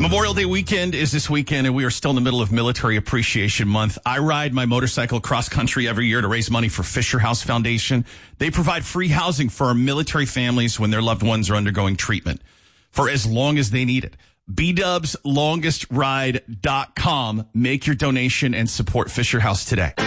Memorial Day weekend is this weekend, and we are still in the middle of Military Appreciation Month. I ride my motorcycle cross country every year to raise money for Fisher House Foundation. They provide free housing for our military families when their loved ones are undergoing treatment for as long as they need it. BDubsLongestRide.com. Make your donation and support Fisher House today.